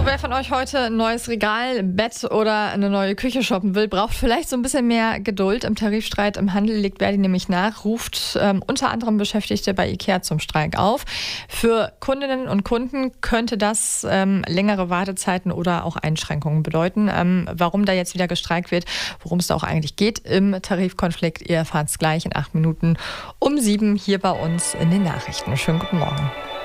wer von euch heute ein neues Regal, Bett oder eine neue Küche shoppen will, braucht vielleicht so ein bisschen mehr Geduld. Im Tarifstreit im Handel legt Verdi nämlich nach, ruft unter anderem Beschäftigte bei IKEA zum Streik auf. Für Kundinnen und Kunden könnte das längere Wartezeiten oder auch Einschränkungen bedeuten. Warum da jetzt wieder gestreikt wird, worum es da auch eigentlich geht im Tarifkonflikt, ihr erfahrt es gleich in 8 Minuten um 7 hier bei uns in den Nachrichten. Schönen guten Morgen.